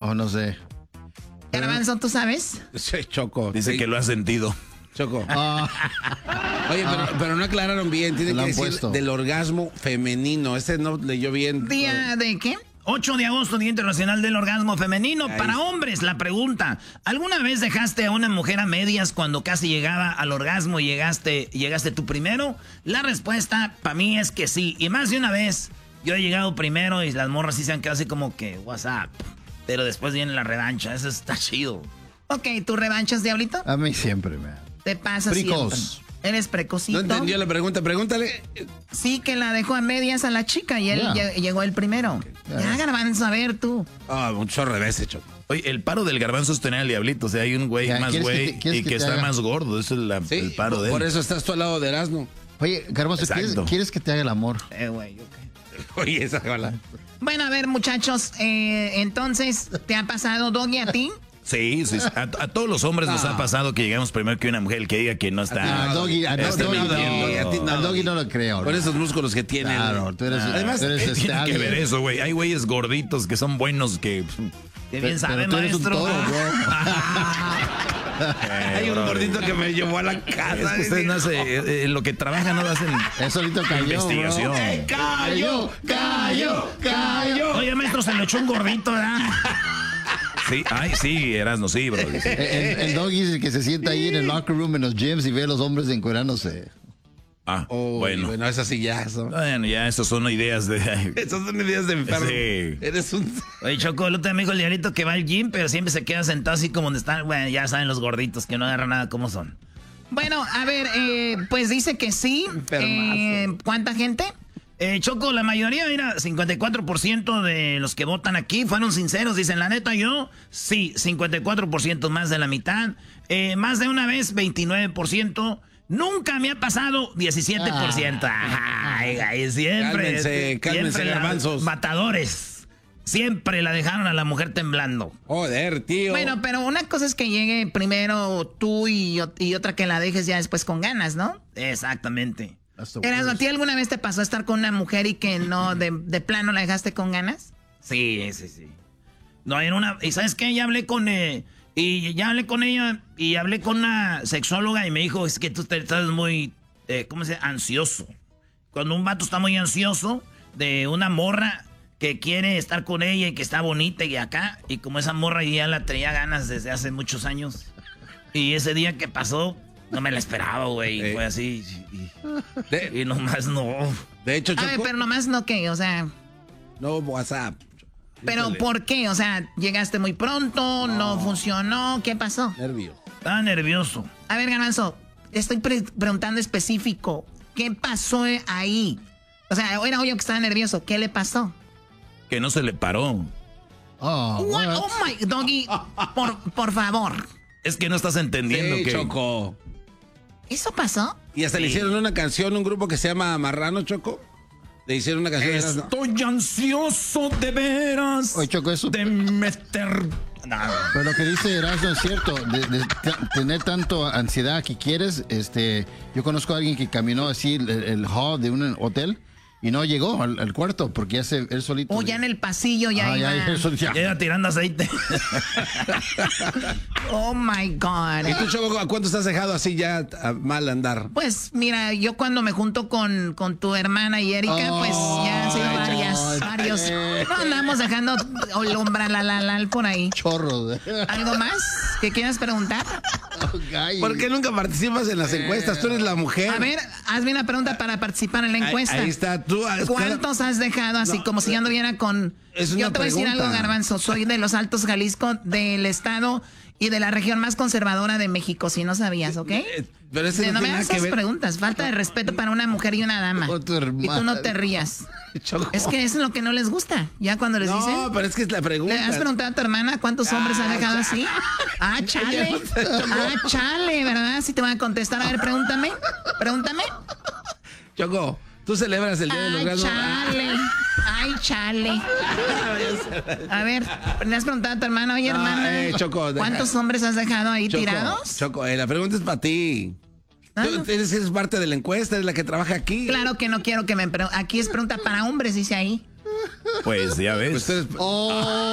no sé. Garbanzo, ¿tú sabes? Sí, Choco. Dice que lo ha sentido. Choco. Oye, pero no aclararon bien. Tiene que decir del orgasmo femenino. Ese no leyó bien. ¿Día de qué? 8 de agosto, Día Internacional del Orgasmo Femenino. Para hombres, la pregunta. ¿Alguna vez dejaste a una mujer a medias cuando casi llegaba al orgasmo y llegaste tú primero? La respuesta para mí es que sí. Y más de una vez yo he llegado primero y las morras sí se han quedado así como que WhatsApp. Pero después viene la revancha. Eso está chido. Ok, ¿tú revanchas, Diablito? A mí siempre, man. Te pasa Precoz. siempre. Eres precocito. No entendió la pregunta, pregúntale. Sí, que la dejó a medias a la chica y él llegó el primero. Ya, Garbanzo, a ver tú. Un chorro de veces, Choco. Oye, el paro del garbanzo es tener al diablito. O sea, hay un güey más güey y que está más gordo. Eso es el paro de él. Por eso estás tú al lado de Erasmo. Oye, Garbanzo, ¿quieres que te haga el amor? Güey, ok. Oye, esa jala. Bueno, a ver, muchachos, entonces, ¿te ha pasado, Doggy, a ti? Sí. A todos los hombres nos ha pasado que llegamos primero que una mujer, el que diga que no está. A Doggy no lo creo. Con esos músculos que tiene. Claro, tú eres. Además, tiene que ver eso, güey. Hay güeyes gorditos que son buenos que. Qué bien sabe, tú eres un maestro. toro, Hay un gordito que me llevó a la casa. Es que ustedes no hacen, lo que trabajan no hacen Eso ahorita cayó, investigación. Cayó. Oye, maestro, se lo echó un gordito, ¿verdad? Sí, sí, Erasmo, sí, bro. El Doggy es el que se sienta ahí en el locker room en los gyms y ve a los hombres encuerándose. Bueno, esas sí ya son. Bueno, ya esas son ideas de. Esas son ideas de enfermo. Sí. Eres un. Oye, Choco, el otro día me dijo el diablito que va al gym, pero siempre se queda sentado así como donde están. Bueno, ya saben los gorditos que no agarran nada como son. Bueno, a ver, pues dice que sí. ¿Cuánta gente? Choco, la mayoría, mira, 54% de los que votan aquí fueron sinceros. Dicen, la neta, yo, sí, 54%, más de la mitad. Más de una vez, 29%. Nunca me ha pasado 17%. Ay, siempre. Cálmense, garbanzos. Matadores. Siempre la dejaron a la mujer temblando. Joder, tío. Bueno, pero una cosa es que llegue primero tú y otra que la dejes ya después con ganas, ¿no? Exactamente. Erasmo, ¿a ti alguna vez te pasó estar con una mujer y que no, de plano la dejaste con ganas? Sí. No, ¿y sabes qué? Ya hablé con ella y hablé con una sexóloga y me dijo, es que tú estás muy, ¿cómo se dice? Ansioso. Cuando un vato está muy ansioso de una morra que quiere estar con ella y que está bonita y acá, y como esa morra ya la tenía ganas desde hace muchos años, y ese día que pasó, no me la esperaba, güey, fue así, y nomás no. De hecho, Choco, a ver, pero nomás no, ¿qué? O sea... No, WhatsApp. ¿Pero por qué? O sea, ¿llegaste muy pronto? ¿No funcionó? ¿Qué pasó? Estaba nervioso. A ver, Garbanzo, estoy preguntando específico. ¿Qué pasó ahí? O sea, era obvio que estaba nervioso. ¿Qué le pasó? Que no se le paró. Oh my... Doggy, por favor. Es que no estás entendiendo que... Choco. ¿Eso pasó? Y hasta le hicieron una canción, un grupo que se llama Marrano, Choco. Le hicieron una canción. Estoy ansioso de veras. Oye, Choco, eso... de meter... No. Pero lo que dice Erasmo es cierto. De tener tanto ansiedad que quieres, yo conozco a alguien que caminó así el hall de un hotel y no llegó al cuarto porque ya él solito. O ya en el pasillo ya iba. Llega tirando aceite. Oh my God. ¿Y tú, Choco, a cuánto estás dejado así ya a mal andar? Pues mira, yo cuando me junto con tu hermana y Erika, pues ya han sido varios. No andamos dejando el umbral por ahí. Chorros. ¿Algo más que quieras preguntar? ¿Por qué nunca participas en las encuestas? Tú eres la mujer. A ver, hazme una pregunta para participar en la encuesta. Ahí está. ¿Cuántos has dejado así como si yo anduviera con... Yo te voy a decir algo, Garbanzo. Soy de los Altos Jalisco, del estado y de la región más conservadora de México, si no sabías, ¿ok? Pero ese no me hagas hagas preguntas. Falta de respeto para una mujer y una dama. Y tú no te rías. Choco. Es que eso es lo que no les gusta. Ya cuando les dicen... No, pero es que es la pregunta. ¿Le has preguntado a tu hermana cuántos hombres has dejado así? Chale, ¿verdad? Si te van a contestar. A ver, pregúntame. Choco, tú celebras el Día del Orgasmo. Chale. A ver, le has preguntado a tu hermana, oye, hermana, Choco, ¿cuántos hombres has dejado ahí Choco, tirados? Choco, la pregunta es para ti. Tú eres parte de la encuesta, eres la que trabaja aquí. Claro que no quiero que me pregunten. Aquí es pregunta para hombres, dice ahí. Pues ya ves. Pues